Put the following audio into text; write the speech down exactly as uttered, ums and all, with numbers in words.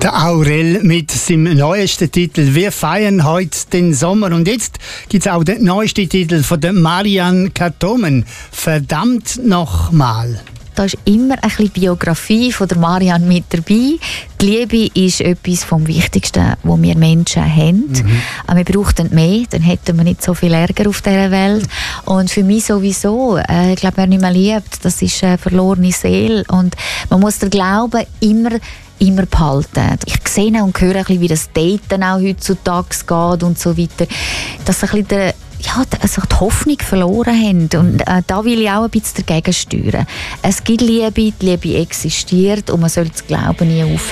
Der Aurel mit seinem neuesten Titel «Wir feiern heute den Sommer». Und jetzt gibt es auch den neuesten Titel von der Marianne Kattomen «Verdammt nochmal». Da ist immer ein bisschen Biografie von der Marianne mit dabei. Die Liebe ist etwas vom Wichtigsten, was wir Menschen haben. Mhm. Aber wir brauchten mehr, dann hätten wir nicht so viel Ärger auf dieser Welt. Und für mich sowieso, äh, ich glaube, wer nicht mehr liebt, das ist eine verlorene Seele. Und man muss den Glauben immer immer behalten. Ich sehe und höre ein bisschen, wie das Daten auch heutzutage geht und so weiter. Dass ein bisschen der ja, also die Hoffnung verloren haben. Und äh, da will ich auch ein bisschen dagegen steuern. Es gibt Liebe, die Liebe existiert und man soll das Glauben nie aufhören.